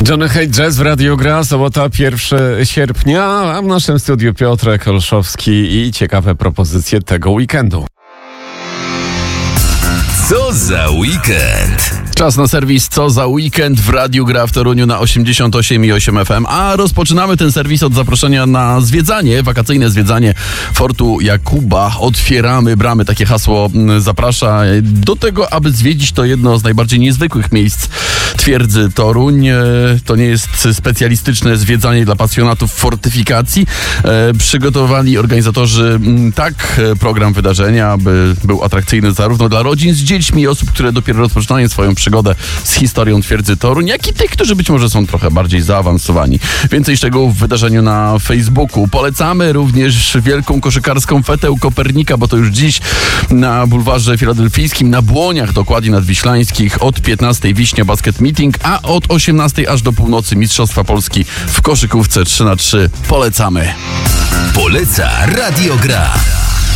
Johnny Hate Jazz w Radiu Gra, sobota 1 sierpnia, a w naszym studiu Piotrek Olszowski i ciekawe propozycje tego weekendu. Co za weekend? Czas na serwis Co za weekend w Radiu Gra w Toruniu na 88,8 FM, a rozpoczynamy ten serwis od zaproszenia na zwiedzanie, wakacyjne zwiedzanie Fortu Jakuba. Otwieramy bramy, takie hasło zaprasza do tego, aby zwiedzić to jedno z najbardziej niezwykłych miejsc twierdzy Toruń. To nie jest specjalistyczne zwiedzanie dla pasjonatów fortyfikacji. Przygotowali organizatorzy tak program wydarzenia, aby był atrakcyjny zarówno dla rodzin z dziećmi i osób, które dopiero rozpoczynają swoją przygodę z historią twierdzy Toruń, jak i tych, którzy być może są trochę bardziej zaawansowani. Więcej szczegółów w wydarzeniu na Facebooku. Polecamy również wielką koszykarską fetę u Kopernika, bo to już dziś na bulwarze filadelfijskim, na Błoniach, dokładnie nadwiślańskich, od 15 Wiśnia Basket Meeting, a od 18 aż do północy Mistrzostwa Polski w koszykówce 3x3. Polecamy. Poleca Radio Gra.